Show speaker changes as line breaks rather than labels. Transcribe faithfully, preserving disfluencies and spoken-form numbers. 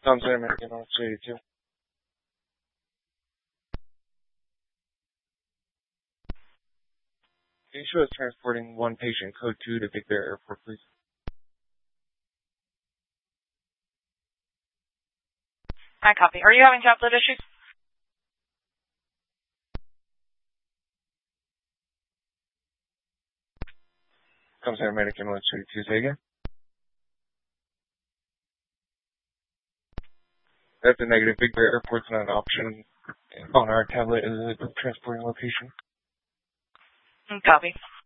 Thompson American on two eighty-two. Can you show us transporting one patient, code two, to Big Bear Airport, please?
I copy. Are you having tablet issues?
Thompson American one two eighty-two, say again. That's a negative. Big Bear Airport's not an option on our tablet as a transporting location.
Copy.